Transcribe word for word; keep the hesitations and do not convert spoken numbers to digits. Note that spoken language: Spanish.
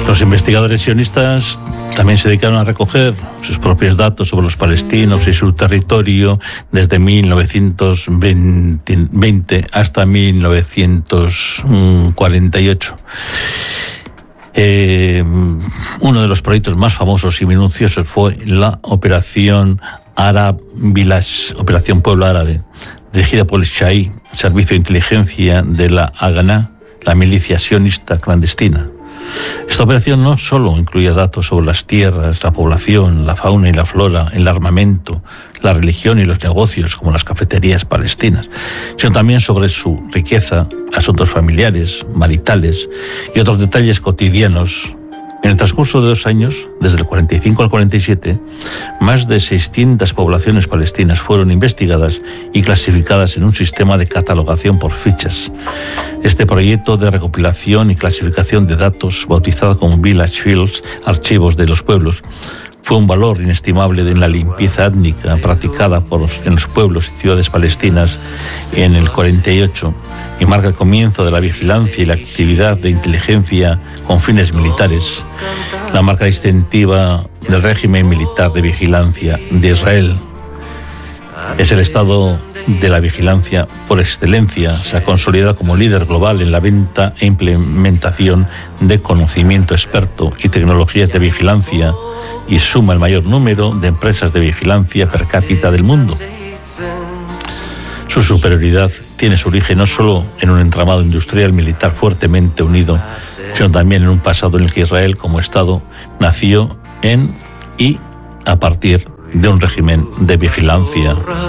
Los investigadores sionistas también se dedicaron a recoger sus propios datos sobre los palestinos y su territorio desde mil novecientos veinte hasta mil novecientos cuarenta y ocho. Eh, uno de los proyectos más famosos y minuciosos fue la Operación Arab Village, Operación Pueblo Árabe, dirigida por el Shai, Servicio de Inteligencia de la Haganah, la milicia sionista clandestina. Esta operación no solo incluía datos sobre las tierras, la población, la fauna y la flora, el armamento, la religión y los negocios, como las cafeterías palestinas, sino también sobre su riqueza, asuntos familiares, maritales y otros detalles cotidianos. En el transcurso de dos años, desde el cuarenta y cinco al cuarenta y siete, más de seiscientas poblaciones palestinas fueron investigadas y clasificadas en un sistema de catalogación por fichas. Este proyecto de recopilación y clasificación de datos, bautizado como Village Fields, archivos de los pueblos, fue un valor inestimable en la limpieza étnica practicada por los, en los pueblos y ciudades palestinas en el cuarenta y ocho y marca el comienzo de la vigilancia y la actividad de inteligencia con fines militares, la marca distintiva del régimen militar de vigilancia de Israel. Es el estado de la vigilancia por excelencia. Se ha consolidado como líder global en la venta e implementación de conocimiento experto y tecnologías de vigilancia, y suma el mayor número de empresas de vigilancia per cápita del mundo. Su superioridad tiene su origen no solo en un entramado industrial militar fuertemente unido, sino también en un pasado en el que Israel como Estado nació en y a partir de un régimen de vigilancia.